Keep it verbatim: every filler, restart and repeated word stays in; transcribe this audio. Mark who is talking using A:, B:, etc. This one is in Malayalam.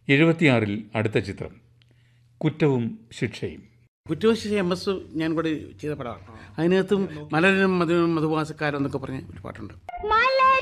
A: എഴുപത്തിയാറിൽ അടുത്ത ചിത്രം കുറ്റവും ശിക്ഷയും.
B: കുറ്റവും ശിക്ഷയും എം എസ് ഞാൻ കൂടെ ചെയ്ത പടമാണ്. അതിനകത്തും മലരും മധു മധുവാസക്കാരെന്നൊക്കെ പറഞ്ഞ ഒരു പാട്ടുണ്ട്.